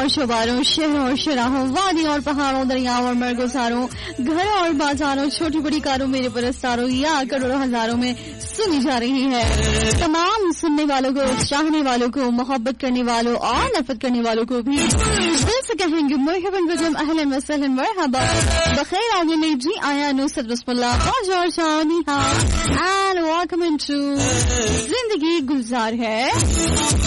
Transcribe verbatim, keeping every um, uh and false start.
और चौबारों, शहरों और शराहों, वादी और पहाड़ों, दरियाओं और मरगोसारों, घरों और बाजारों, छोटी बड़ी कारों, मेरे परस्तारों या करोड़ों हजारों में सुनी जा रही है। तमाम सुनने वालों को, चाहने वालों को, मोहब्बत करने वालों और नफरत करने वालों को भी दिल से कहेंगे मरहबन बिकुम, अहलन व सहलन मरहबा, बखैर आगे जी आया नुसरत बिस्मिल्लाह और शानी हा एंड वेलकम टू जिंदगी गुलजार है।